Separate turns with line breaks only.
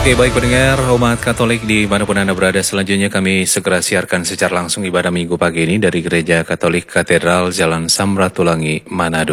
Oke, baik pendengar umat Katolik dimanapun Anda berada, selanjutnya kami segera siarkan secara langsung ibadah Minggu pagi ini dari Gereja Katolik Katedral Jalan Samratulangi, Manado.